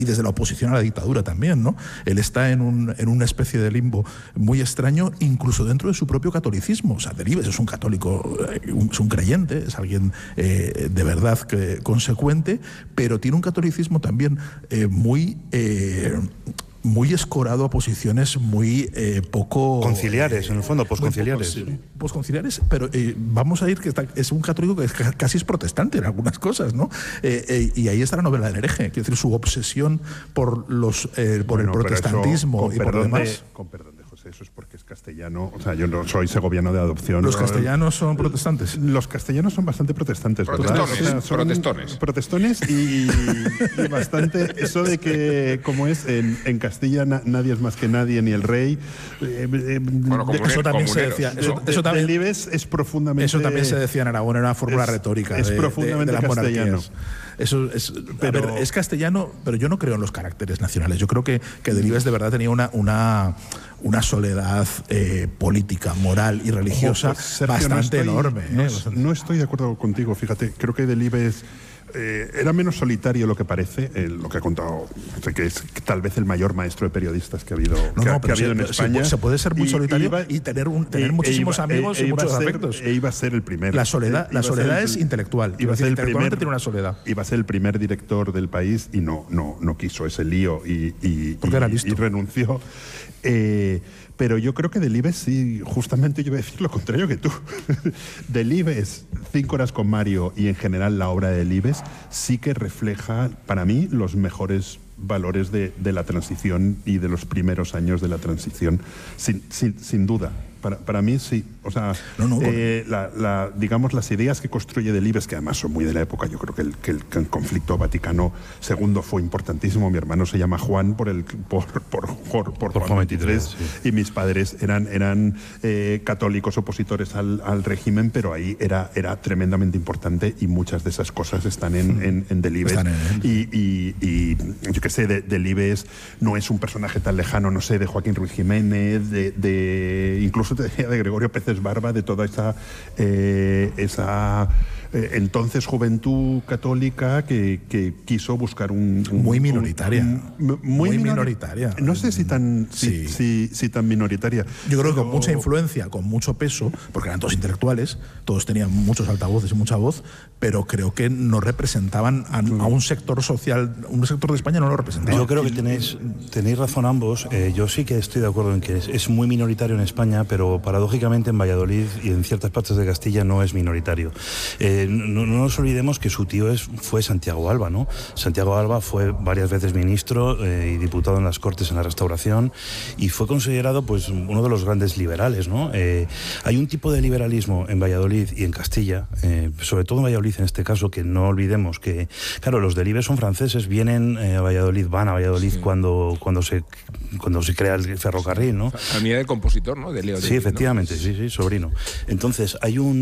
y desde la oposición a la dictadura también, ¿no? Él está en una especie de limbo muy extraño, incluso dentro de su propio catolicismo. O sea, Delibes es un católico, es un creyente, es alguien de verdad consecuente, pero tiene un catolicismo también muy escorado a posiciones muy poco... conciliares, en el fondo, posconciliares. Posconciliares, pero vamos a ir que es un católico que casi es protestante en algunas cosas, ¿no? Y ahí está la novela del hereje, quiero decir, su obsesión por el protestantismo y por lo demás. Con perdón de José, eso es porque es castellano. O sea, yo no soy segoviano de adopción. ¿Los castellanos son protestantes? Los castellanos son bastante protestantes, ¿verdad? Protestones y bastante... Eso de que, como es, en Castilla nadie es más que nadie, ni el rey. Eso también se decía. Eso también, Delibes es profundamente... Eso también se decía en Aragón, era una fórmula retórica. Es profundamente de las castellano. Eso es castellano, pero yo no creo en los caracteres nacionales. Yo creo que Delibes de verdad tenía una soledad política, moral y religiosa bastante enorme. No estoy de acuerdo contigo, fíjate. Creo que Delibes era menos solitario lo que parece, lo que ha contado, que es tal vez el mayor maestro de periodistas que ha habido, en España. Se puede ser muy solitario y tener muchísimos amigos y muchos afectos. Iba a ser el primero. La soledad es intelectual. Iba a ser el primer, tiene una soledad. Iba a ser el primer director del país y no quiso ese lío y renunció. Pero yo creo que Delibes sí, justamente yo voy a decir lo contrario que tú. Delibes, 5 horas con Mario y en general la obra de Delibes sí que refleja para mí los mejores valores de la transición y de los primeros años de la transición, sin duda. Para mí sí, o sea, digamos las ideas que construye Delibes, que además son muy de la época. Yo creo que el conflicto Vaticano II fue importantísimo. Mi hermano se llama Juan por Juan XXIII, sí. Y mis padres eran católicos opositores al régimen, pero ahí era tremendamente importante y muchas de esas cosas están en Delibes. Y yo qué sé, Delibes no es un personaje tan lejano, no sé, de Joaquín Ruiz Jiménez, incluso te decía de Gregorio Peces Barba, de toda esa entonces juventud católica que quiso buscar muy minoritaria. Muy minoritaria. No sé si tan minoritaria. Yo creo que con mucha influencia, con mucho peso, porque eran todos intelectuales, todos tenían muchos altavoces y mucha voz, pero creo que no representaban a un sector social, un sector de España no lo representaba. Yo creo que tenéis razón ambos. Yo sí que estoy de acuerdo en que es muy minoritario en España, pero paradójicamente en Valladolid y en ciertas partes de Castilla no es minoritario. No nos olvidemos que su tío fue Santiago Alba, ¿no? Santiago Alba fue varias veces ministro y diputado en las Cortes en la Restauración y fue considerado pues uno de los grandes liberales, ¿no? Hay un tipo de liberalismo en Valladolid y en Castilla, sobre todo en Valladolid en este caso, que no olvidemos que, claro, los Delibes son franceses, vienen a Valladolid, van a Valladolid cuando se crea el ferrocarril, ¿no? Familia del compositor, ¿no? De Leo. Sí, efectivamente, ¿no? Sí, sobrino. Entonces,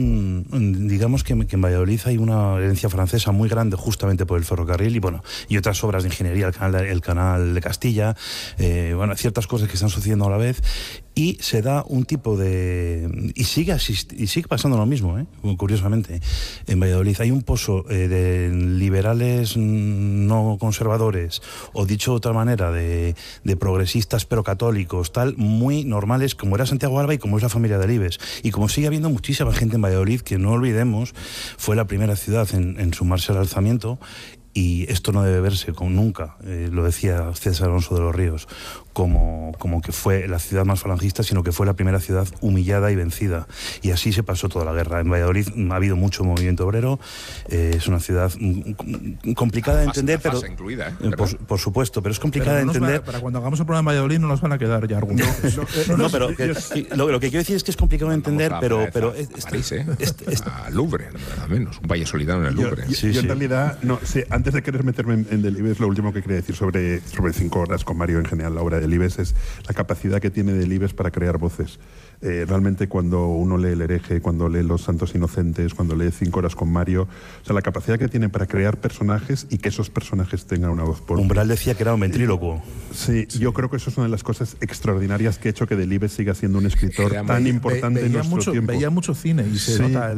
digamos que en Valladolid hay una herencia francesa muy grande justamente por el ferrocarril y otras obras de ingeniería, el canal de Castilla, ciertas cosas que están sucediendo a la vez, y se da un tipo de... Y sigue pasando lo mismo, curiosamente. En Valladolid hay un pozo de liberales no conservadores, o dicho de otra manera, de progresistas pero católicos, muy normales, como era Santiago Alba y como es la familia Delibes. Y como sigue habiendo muchísima gente en Valladolid, que no olvidemos, fue la primera ciudad en sumarse al alzamiento, y esto no debe verse nunca, lo decía César Alonso de los Ríos, como que fue la ciudad más falangista, sino que fue la primera ciudad humillada y vencida. Y así se pasó toda la guerra. En Valladolid ha habido mucho movimiento obrero, es una ciudad complicada de entender, pero incluida, por supuesto, pero es complicada de entender. Para cuando hagamos el programa en Valladolid no nos van a quedar ya argumentos. Pero lo que quiero decir es que es complicado de entender, pero París, al Louvre, al menos, un valle solidano en el Louvre. Yo en realidad, antes de querer meterme en Delibes, lo último que quería decir sobre 5 horas con Mario en general, la obra de Delibes, es la capacidad que tiene Delibes para crear voces. Realmente cuando uno lee El hereje, cuando lee Los santos inocentes, cuando lee 5 horas con Mario, o sea, la capacidad que tiene para crear personajes y que esos personajes tengan una voz. Umbral decía que era un ventrílocuo. Sí, yo creo que eso es una de las cosas extraordinarias que ha hecho que Delibes siga siendo un escritor tan importante en nuestro tiempo. Veía mucho cine y se nota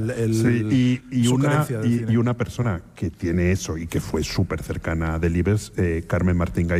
y una persona que tiene eso y que fue súper cercana a Delibes, Carmen Martín Gay,